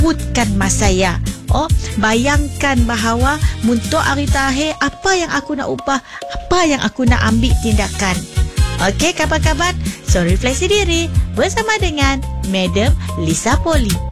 luputkan masa ya. Bayangkan bahawa untuk hari terakhir, apa yang aku nak ubah, apa yang aku nak ambil tindakan. Okey, kawan-kawan, so refleksi diri bersama dengan Madam Lisa Poli.